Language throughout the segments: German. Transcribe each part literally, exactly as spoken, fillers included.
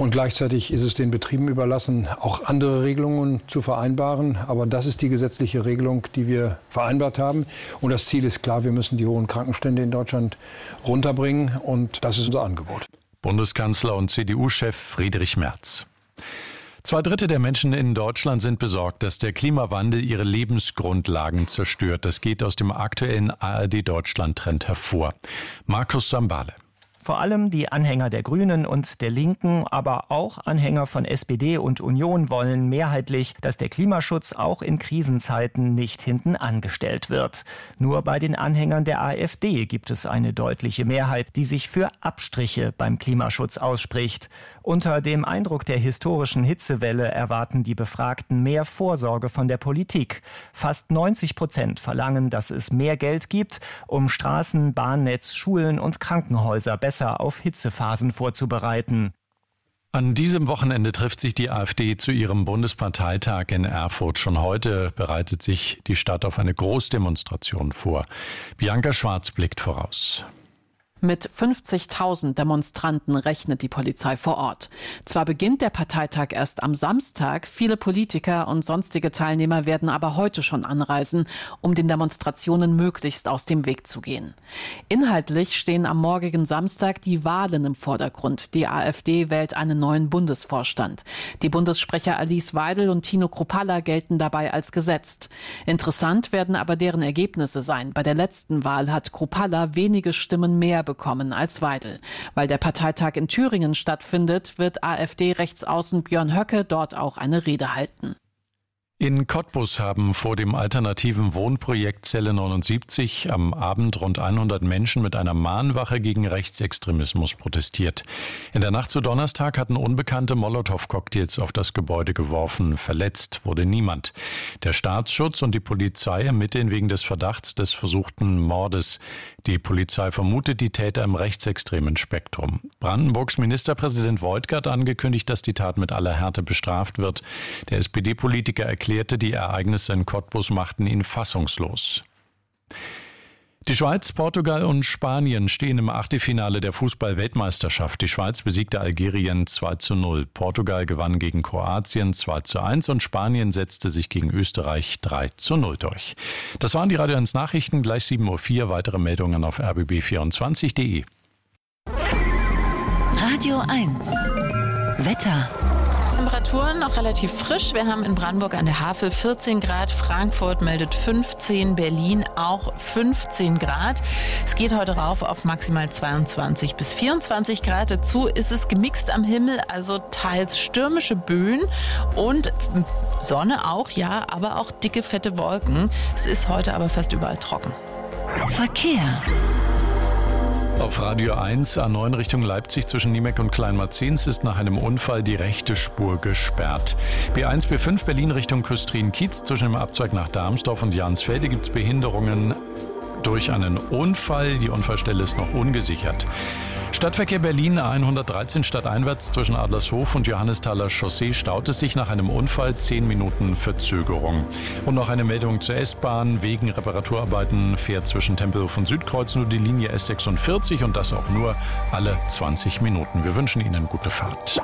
Und gleichzeitig ist es den Betrieben überlassen, auch andere Regelungen zu vereinbaren. Aber das ist die gesetzliche Regelung, die wir vereinbart haben. Und das Ziel ist klar, wir müssen die hohen Krankenstände in Deutschland runterbringen. Und das ist unser Angebot. Bundeskanzler und C D U-Chef Friedrich Merz. Zwei Drittel der Menschen in Deutschland sind besorgt, dass der Klimawandel ihre Lebensgrundlagen zerstört. Das geht aus dem aktuellen A R D-Deutschland-Trend hervor. Markus Sambale. Vor allem die Anhänger der Grünen und der Linken, aber auch Anhänger von S P D und Union wollen mehrheitlich, dass der Klimaschutz auch in Krisenzeiten nicht hinten angestellt wird. Nur bei den Anhängern der AfD gibt es eine deutliche Mehrheit, die sich für Abstriche beim Klimaschutz ausspricht. Unter dem Eindruck der historischen Hitzewelle erwarten die Befragten mehr Vorsorge von der Politik. Fast neunzig Prozent verlangen, dass es mehr Geld gibt, um Straßen, Bahnnetz, Schulen und Krankenhäuser besser auf Hitzephasen vorzubereiten. An diesem Wochenende trifft sich die AfD zu ihrem Bundesparteitag in Erfurt. Schon heute bereitet sich die Stadt auf eine Großdemonstration vor. Bianca Schwarz blickt voraus. Mit fünfzigtausend Demonstranten rechnet die Polizei vor Ort. Zwar beginnt der Parteitag erst am Samstag, viele Politiker und sonstige Teilnehmer werden aber heute schon anreisen, um den Demonstrationen möglichst aus dem Weg zu gehen. Inhaltlich stehen am morgigen Samstag die Wahlen im Vordergrund. Die AfD wählt einen neuen Bundesvorstand. Die Bundessprecher Alice Weidel und Tino Kruppalla gelten dabei als gesetzt. Interessant werden aber deren Ergebnisse sein. Bei der letzten Wahl hat Kruppalla wenige Stimmen mehr bekommen als Weidel. Weil der Parteitag in Thüringen stattfindet, wird AfD-Rechtsaußen Björn Höcke dort auch eine Rede halten. In Cottbus haben vor dem alternativen Wohnprojekt Zelle neunundsiebzig am Abend rund hundert Menschen mit einer Mahnwache gegen Rechtsextremismus protestiert. In der Nacht zu Donnerstag hatten Unbekannte Molotow-Cocktails auf das Gebäude geworfen. Verletzt wurde niemand. Der Staatsschutz und die Polizei ermitteln wegen des Verdachts des versuchten Mordes. Die Polizei vermutet die Täter im rechtsextremen Spektrum. Brandenburgs Ministerpräsident Woidke hat angekündigt, dass die Tat mit aller Härte bestraft wird. Der S P D-Politiker erklärte, die Ereignisse in Cottbus machten ihn fassungslos. Die Schweiz, Portugal und Spanien stehen im Achtelfinale der Fußball-Weltmeisterschaft. Die Schweiz besiegte Algerien zwei zu null. Portugal gewann gegen Kroatien zwei zu eins und Spanien setzte sich gegen Österreich drei zu null durch. Das waren die Radio eins Nachrichten, gleich sieben Uhr vier. Weitere Meldungen auf r b b vierundzwanzig punkt de. Radio eins. Wetter. Temperaturen noch relativ frisch. Wir haben in Brandenburg an der Havel vierzehn Grad, Frankfurt meldet fünfzehn, Berlin auch fünfzehn Grad. Es geht heute rauf auf maximal zweiundzwanzig bis vierundzwanzig Grad. Dazu ist es gemixt am Himmel, also teils stürmische Böen und Sonne auch, ja, aber auch dicke, fette Wolken. Es ist heute aber fast überall trocken. Verkehr. Auf Radio eins A neun Richtung Leipzig zwischen Niemeck und Kleinmarzens ist nach einem Unfall die rechte Spur gesperrt. B eins B fünf Berlin Richtung Küstrin-Kiez zwischen dem Abzweig nach Darmsdorf und Jansfelde gibt es Behinderungen durch einen Unfall. Die Unfallstelle ist noch ungesichert. Stadtverkehr Berlin A hundertdreizehn stadteinwärts zwischen Adlershof und Johannesthaler Chaussee staut es sich nach einem Unfall, zehn Minuten Verzögerung. Und noch eine Meldung zur S-Bahn. Wegen Reparaturarbeiten fährt zwischen Tempelhof und Südkreuz nur die Linie S sechsundvierzig und das auch nur alle zwanzig Minuten. Wir wünschen Ihnen gute Fahrt.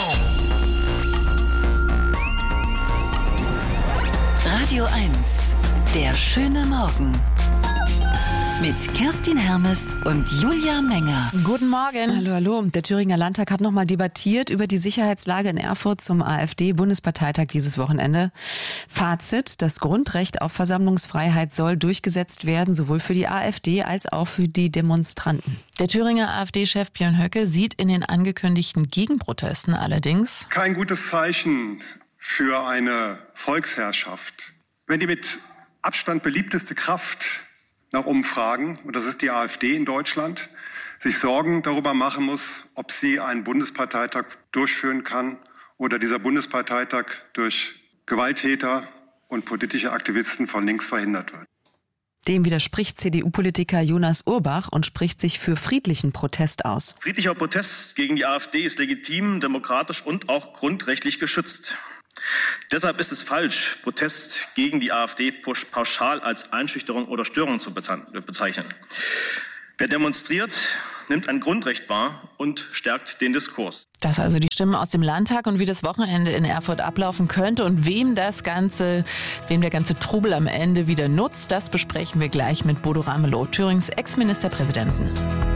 Radio eins. Der schöne Morgen. Mit Kerstin Hermes und Julia Menger. Guten Morgen. Hallo, hallo. Der Thüringer Landtag hat nochmal debattiert über die Sicherheitslage in Erfurt zum AfD-Bundesparteitag dieses Wochenende. Fazit: Das Grundrecht auf Versammlungsfreiheit soll durchgesetzt werden, sowohl für die AfD als auch für die Demonstranten. Der Thüringer AfD-Chef Björn Höcke sieht in den angekündigten Gegenprotesten allerdings kein gutes Zeichen für eine Volksherrschaft. Wenn die mit Abstand beliebteste Kraft nach Umfragen, und das ist die AfD in Deutschland, sich Sorgen darüber machen muss, ob sie einen Bundesparteitag durchführen kann oder dieser Bundesparteitag durch Gewalttäter und politische Aktivisten von links verhindert wird. Dem widerspricht C D U-Politiker Jonas Urbach und spricht sich für friedlichen Protest aus. Friedlicher Protest gegen die AfD ist legitim, demokratisch und auch grundrechtlich geschützt. Deshalb ist es falsch, Protest gegen die AfD pauschal als Einschüchterung oder Störung zu bezeichnen. Wer demonstriert, nimmt ein Grundrecht wahr und stärkt den Diskurs. Das also die Stimmen aus dem Landtag und wie das Wochenende in Erfurt ablaufen könnte und wem das Ganze, wem der ganze Trubel am Ende wieder nutzt, das besprechen wir gleich mit Bodo Ramelow, Thürings Ex-Ministerpräsidenten.